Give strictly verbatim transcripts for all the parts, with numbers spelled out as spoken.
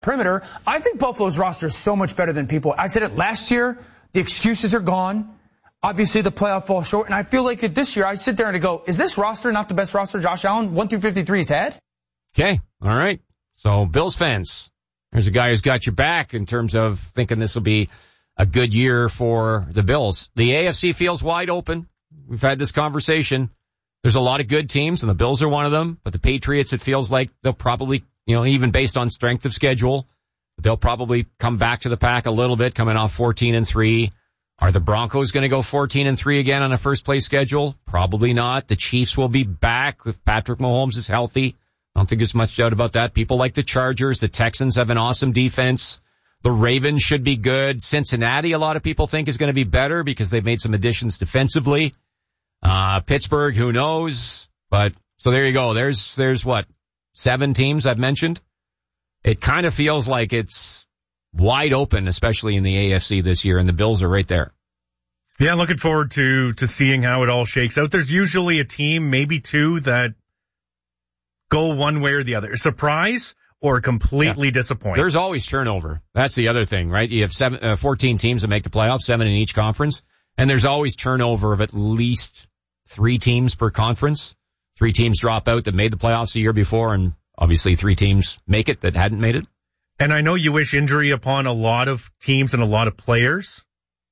perimeter. I think Buffalo's roster is so much better than people. I said it last year. The excuses are gone. Obviously, the playoff falls short. And I feel like that this year, I sit there and I go, is this roster not the best roster Josh Allen, one through fifty-three's had? Okay. All right. So, Bills fans, there's a guy who's got your back in terms of thinking this will be a good year for the Bills. The A F C feels wide open. We've had this conversation. There's a lot of good teams, and the Bills are one of them. But the Patriots, it feels like they'll probably, you know, even based on strength of schedule, they'll probably come back to the pack a little bit, coming off fourteen and three. Are the Broncos going to go fourteen and three again on a first place schedule? Probably not. The Chiefs will be back if Patrick Mahomes is healthy. I don't think there's much doubt about that. People like the Chargers. The Texans have an awesome defense. The Ravens should be good. Cincinnati, a lot of people think, is going to be better because they've made some additions defensively. Uh, Pittsburgh, who knows? But, so there you go. There's, there's what? Seven teams I've mentioned. It kind of feels like it's wide open, especially in the A F C this year, and the Bills are right there. Yeah, looking forward to, to seeing how it all shakes out. There's usually a team, maybe two, that go one way or the other. Surprise or completely yeah. disappoint. There's always turnover. That's the other thing, right? You have seven, uh, fourteen teams that make the playoffs, seven in each conference, and there's always turnover of at least three teams per conference. Three teams drop out that made the playoffs the year before, and obviously three teams make it that hadn't made it. And I know you wish injury upon a lot of teams and a lot of players.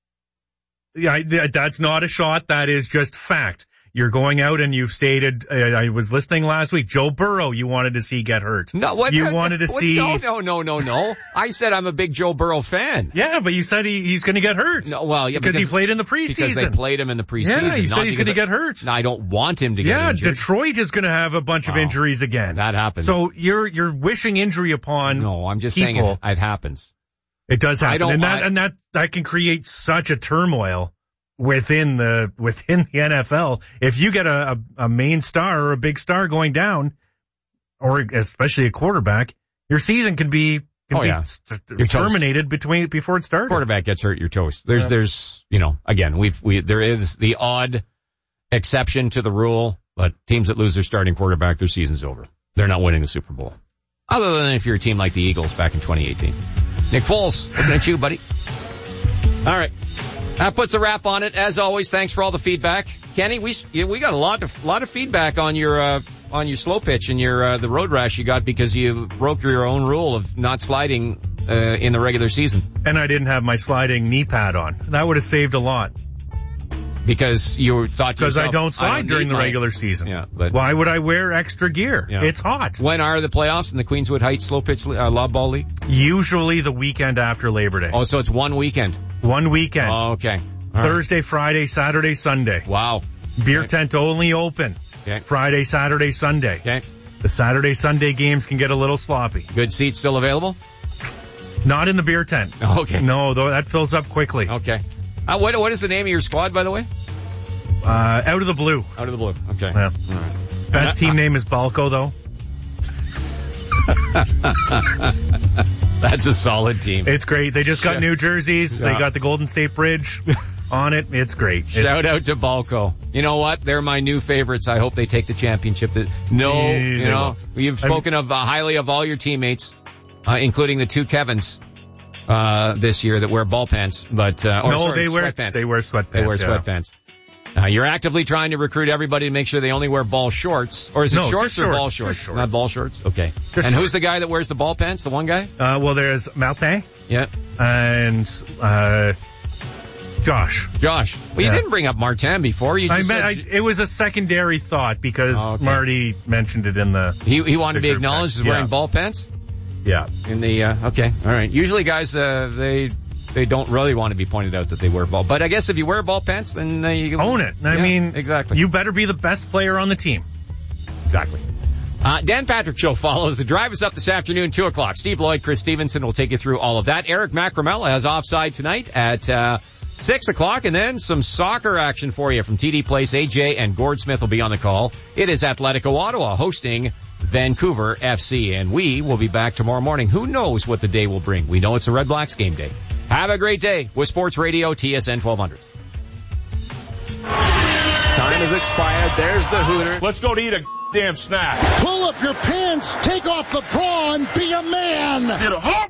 Yeah, that's not a shot. That is just fact. You're going out and you've stated, uh, I was listening last week, Joe Burrow you wanted to see get hurt. No, what? You wanted to what, see... No, no, no, no, no. I said I'm a big Joe Burrow fan. Yeah, but you said he, he's going to get hurt. No, well, yeah, because, because he played in the preseason. Because they played him in the preseason. Yeah, you said he's going to get hurt. I don't want him to get yeah, injured. Yeah, Detroit is going to have a bunch oh, of injuries again. That happens. So you're you're wishing injury upon No, I'm just people. saying it, it happens. It does happen. I don't, and that, I, and that, that can create such a turmoil within the within the N F L. If you get a, a, a main star or a big star going down, or especially a quarterback, your season can be can oh, be yeah. st- terminated between before it started. Quarterback gets hurt, you're toast. There's yeah. there's you know again we've we there is the odd exception to the rule, but teams that lose their starting quarterback, their season's over. They're not winning the Super Bowl. Other than if you're a team like the Eagles back in twenty eighteen. Nick Foles, looking at you, buddy. All right. That puts a wrap on it. As always, thanks for all the feedback. Kenny, we we got a lot of lot of feedback on your uh, on your slow pitch and your uh, the road rash you got because you broke your own rule of not sliding uh, in the regular season. And I didn't have my sliding knee pad on. That would have saved a lot. Because you thought to Because yourself, I don't slide I don't during the my... regular season. Yeah, but why would I wear extra gear? Yeah. It's hot. When are the playoffs in the Queenswood Heights Slow Pitch uh, Lob Ball League? Usually the weekend after Labor Day. Oh, so it's one weekend. One weekend. Oh, okay. All Thursday, right. Friday, Saturday, Sunday. Wow. Beer okay. tent only open. Okay. Friday, Saturday, Sunday. Okay. The Saturday, Sunday games can get a little sloppy. Good seats still available? Not in the beer tent. Okay. No, though that fills up quickly. Okay. Uh, what what is the name of your squad, by the way? Uh, out of the blue. Out of the blue. Okay. Yeah. All right. Best team name is Balco, though. That's a solid team. It's great. They just got yeah. new jerseys. Yeah. They got the Golden State Bridge on it. It's great. Shout it's, out to Balco. You know what? They're my new favorites. I hope they take the championship. No, yeah, you know, you've spoken I mean, of uh, highly of all your teammates, uh, including the two Kevins uh, this year that wear ball pants. But uh, or no, sorry, they wear sweatpants. They wear sweatpants. They wear yeah. sweatpants. Uh, you're actively trying to recruit everybody to make sure they only wear ball shorts. Or is it no, shorts or shorts, ball shorts? shorts? Not ball shorts? Okay. Just and shorts. Who's the guy that wears the ball pants? The one guy? Uh, well, there's Martin. Yeah. And, uh, Josh. Josh. Well, yeah. you didn't bring up Martin before. You just I meant, said, I, it was a secondary thought because oh, okay. Marty mentioned it in the... He, he wanted to be acknowledged as wearing yeah. ball pants? Yeah. In the, uh, okay. All right. Usually guys, uh, they... They don't really want to be pointed out that they wear ball. But I guess if you wear ball pants, then uh, you own it. I yeah, mean, exactly. You better be the best player on the team. Exactly. Uh, Dan Patrick Show follows. The drive is up this afternoon, two o'clock. Steve Lloyd, Chris Stevenson will take you through all of that. Eric Macramella has offside tonight at uh six o'clock, and then some soccer action for you from T D Place. A J and Gord Smith will be on the call. It is Atletico Ottawa hosting Vancouver F C, and we will be back tomorrow morning. Who knows what the day will bring? We know it's a Red Blacks game day. Have a great day with Sports Radio T S N twelve hundred. Time has expired. There's the hooter. Let's go to eat a damn snack. Pull up your pants, take off the bra, and be a man. Get a hump.